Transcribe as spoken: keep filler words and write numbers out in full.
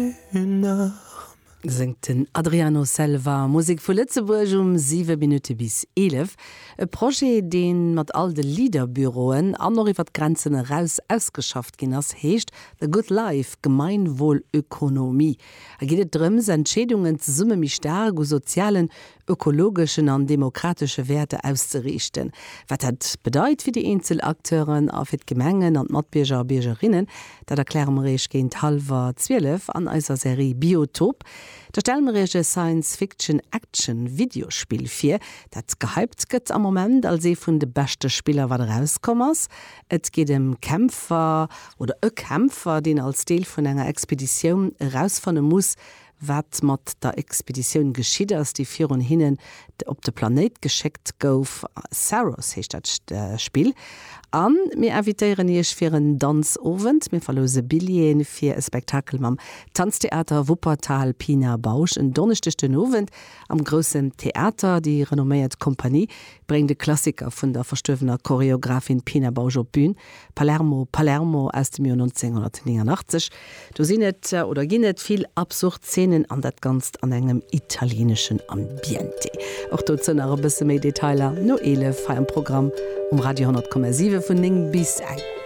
Singt den Adriano Selva Musik vu Lützeburg um sieben Minuten bis elf. E Projekt, den mat all de Liederbüroen an noch iwwer Grenzen heraus ausgeschafft gin ass heescht The Good Life Gemeinwohlökonomie. Er geht drum, Entschädungen zu summe mi stark u sozialen, ökologischen an demokratische Werte auszurichten. Wat dat bedeit für die Einzelakteuren a fir Gemengen an Matbierger Biergerinnen, dat erklären Reich géint halber zwölf an eiser Serie Biotop. Der stellmerege Science-Fiction-Action-Videospiel fir, dat gehypt gëtt am Moment als e vun de beste Spieler wat rauskommers. Et geht dem Kämpfer oder e Kämpfer, den als Deel vun enger Expedition rausfannen muss, wat mat der Expedition geschieht, ass die vir und hinnen op de Planet geschickt gouf. Saros hecht dat äh, Spiel. An mir invitieren ich fir een Danzovent, mir verlose Billien fir e Spektakel mam Tanztheater Wuppertal Pina Bausch en donnerchtechten Ovent am grossen Theater. Die renomméiert Kompanie bring de Klassiker vun der verstöwener Choreografin Pina Bausch op Bühn. Palermo Palermo aus dem Jahr neunzehnhundertneunundachtzig. Du sinnet äh, oder ginnet viel absurd Szenen an dat ganz an engem italienischen Ambiente. Auch dort sind ein bisschen mehr Detailer. Noele feiern Programm um Radio hundert Komma sieben von Ning bis ein.